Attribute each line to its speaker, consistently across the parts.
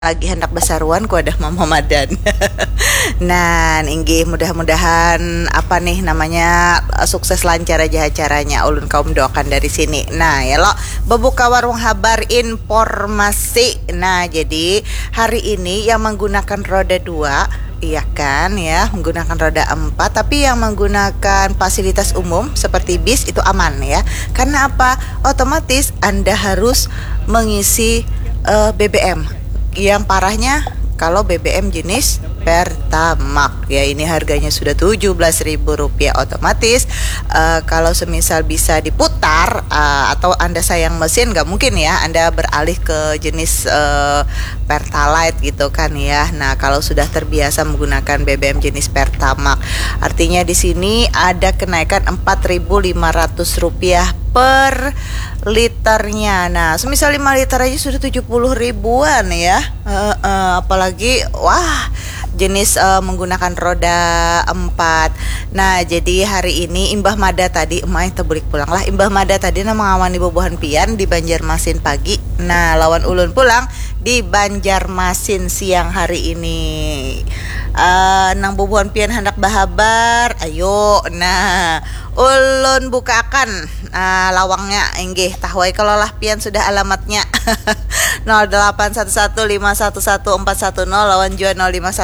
Speaker 1: lagi hendak besaruan ku ada Mamadan. Nah, inggih mudah-mudahan apa nih namanya sukses lancar aja acaranya. Ulun kaum doakan dari sini. Nah, ya lo bebuka warung habar informasi. Nah, jadi hari ini yang menggunakan roda 2, iya kan ya, menggunakan roda 4, tapi yang menggunakan fasilitas umum seperti bis itu aman ya. Karena apa? Otomatis Anda harus mengisi BBM. Yang parahnya kalau BBM jenis Pertamax ya, ini harganya sudah Rp17.000 otomatis. Kalau semisal bisa diputar atau Anda sayang mesin, nggak mungkin ya Anda beralih ke jenis Pertalite gitu kan ya. Nah, kalau sudah terbiasa menggunakan BBM jenis Pertamax, artinya di sini ada kenaikan Rp4.500 per liternya. Nah, semisal 5 liter aja sudah 70 ribuan ya. Apalagi wah jenis menggunakan roda 4. Nah, jadi hari ini Imbah Mada tadi emai tebulik pulang lah. Imbah Mada tadi mengawani bobohan pian di Banjarmasin pagi. Nah, lawan ulun pulang di Banjarmasin siang hari ini. Nang bobohan pian hendak bahabar, ayo. Nah, ulun bukakan lawangnya inggih tahwai kalau lah pian sudah alamatnya. 0811511410 lawan jua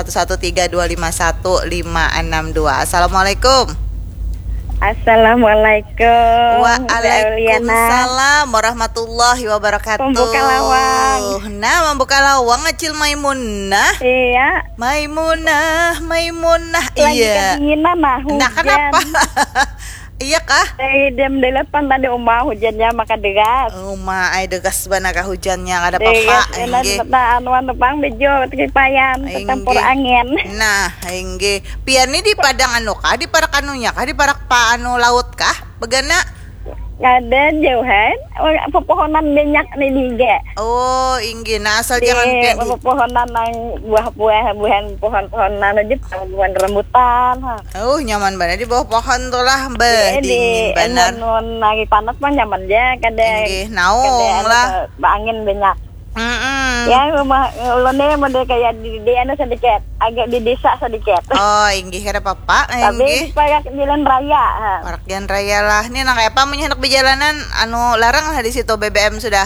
Speaker 1: 051132515662. Assalamualaikum.
Speaker 2: Assalamualaikum.
Speaker 1: Waalaikumsalam warahmatullahi wabarakatuh.
Speaker 2: Membuka lawang.
Speaker 1: Nah, membuka lawang ngecil Maimunah.
Speaker 2: Iya.
Speaker 1: Maimunah.
Speaker 2: Lagi
Speaker 1: Iya.
Speaker 2: kedinginan nah hujan.
Speaker 1: Nah, kenapa? Iya kah?
Speaker 2: Jam 8 tadi hujannya maka deras.
Speaker 1: Ay degas bana ka hujannya kada apa-apa.
Speaker 2: Inggih. Anuan tepang bejo kipayan tercampur angin.
Speaker 1: Nah, inggih. Pian ni di padang anu kah? Di parak anunya kah? Di parak pa anu laut kah? Begana?
Speaker 2: Ada jauhan, pepohonan banyak nih diga.
Speaker 1: Oh, inggih. Nah, asal jangan pian di
Speaker 2: pepohonan yang buah-buahan pohon-pohonan aja buah rambutan.
Speaker 1: Oh, nyaman banget di bawah pohon tuh lah, dingin benar.
Speaker 2: Lagi panas mah nyaman aja, kada.
Speaker 1: Inggih, naung lah.
Speaker 2: Angin banyak. Ya, rumah ulunnya model kayak di anu sedikit, agak di desa sedikit.
Speaker 1: Oh, inggih kada apa-apa.
Speaker 2: Tapi parak jalan raya.
Speaker 1: Parak jalan raya lah. Ini nang apa menyenak berjalanan anu larang lah di situ BBM sudah.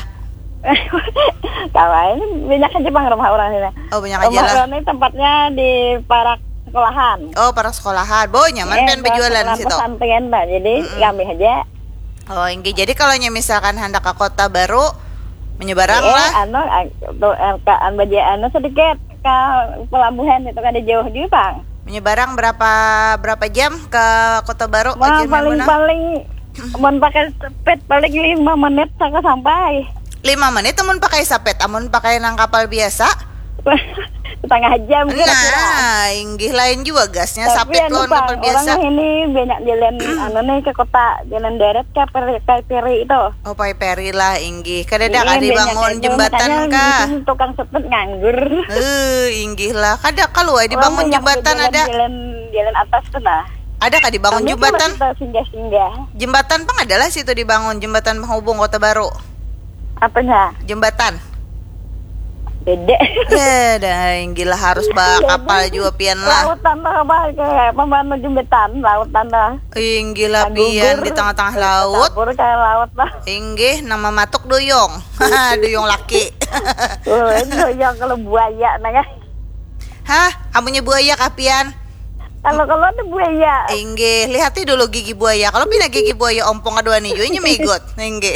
Speaker 2: Kawan, banyak aja bang rumah orang ini.
Speaker 1: Oh, banyak aja lah.
Speaker 2: Rumah ini tempatnya di parak sekolahan.
Speaker 1: Oh, parak sekolahan. Boy, nyaman kan berjualan di situ.
Speaker 2: Pesantren lah, jadi kami aja.
Speaker 1: Oh, inggih. Jadi kalau misalkan hendak ke kota baru menyeberang lah.
Speaker 2: Anu sedikit ke pelabuhan itu kan jauh juga bang.
Speaker 1: Menyeberang berapa jam ke kota baru?
Speaker 2: Paling amun pakai sepet paling 5 menit sampai.
Speaker 1: 5 menit amun pakai sepet, amun pakai nang kapal biasa
Speaker 2: setengah jam kira-kira.
Speaker 1: Nah, inggih lain juga gasnya sapit lawan kapal biasa.
Speaker 2: Orang ini banyak jalan nih ke kota, jalan darat ke peri itu.
Speaker 1: Oh, peri lah inggih. Kadang ada dibangun jembatan kah?
Speaker 2: Tukang sepet nganggur.
Speaker 1: Inggih lah. Kadang kalau dibangun jembatan ada.
Speaker 2: Jalan atas tuh nah.
Speaker 1: Ada kah dibangun jembatan?
Speaker 2: Singgah-singgah.
Speaker 1: Jembatan pang adalah situ dibangun jembatan penghubung Kota Baru.
Speaker 2: Apanya?
Speaker 1: Jembatan.
Speaker 2: Beda.
Speaker 1: Ya, dah gila harus kapal juga pian lah.
Speaker 2: Lautan lah kayak pembantu jembatan, lautan lah.
Speaker 1: Gila pian di tengah-tengah laut.
Speaker 2: Campur kayak laut lah.
Speaker 1: Inggih nama matuk duyung. Duyung laki.
Speaker 2: Duyung kalau buaya nanya.
Speaker 1: Hah, amunya buaya kah pian?
Speaker 2: Kalau ada buaya.
Speaker 1: Inggih, lihati dulu gigi buaya. Kalau pina gigi buaya ompong aduan ijo nya megot. Inggih.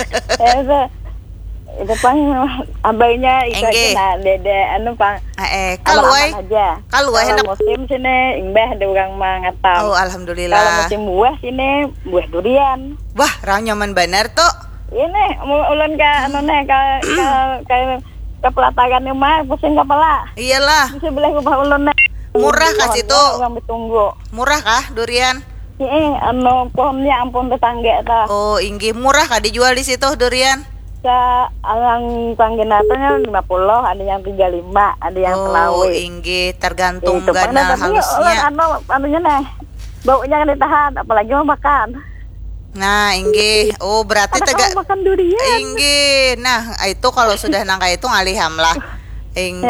Speaker 2: Itu pang abainya itu aja dede anu pang
Speaker 1: kalau
Speaker 2: hendak musim sini imbah ada orang mangatau.
Speaker 1: Oh, alhamdulillah.
Speaker 2: Kalau musim buah sini buah durian.
Speaker 1: Wah, ra nyaman bener tuh.
Speaker 2: Ini ulun ka anu ne ka pelataran mah pusing kepala.
Speaker 1: Iyalah.
Speaker 2: Bisa belah rumah ulun ne.
Speaker 1: Murah kah situ?
Speaker 2: Tunggu.
Speaker 1: Murah kah durian?
Speaker 2: Anu pohonnya ampun tetangga ta.
Speaker 1: Oh, inggih murah kah dijual di situ durian?
Speaker 2: Yang panggenatanya 50, ada yang 35, ada yang selawe.
Speaker 1: Oh, inggih tergantung ganal halusnya.
Speaker 2: Anunya nih, baunya kan ditahan, apalagi mau makan.
Speaker 1: Nah, inggih. Oh, berarti
Speaker 2: makan durian.
Speaker 1: Inggih. Nah, itu kalau sudah nangka itu ngaliham lah. Ing